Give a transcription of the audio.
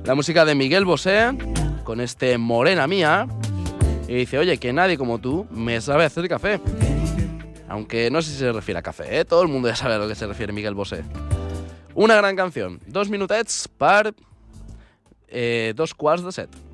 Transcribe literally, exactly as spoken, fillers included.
La música de Miguel Bosé, con este Morena Mía, y dice, oye, que nadie como tú me sabe hacer café. Aunque no sé si se refiere a café, ¿eh? Todo el mundo ya sabe a lo que se refiere Miguel Bosé. Una gran canción. Dos minutets per eh, dos quarts de set.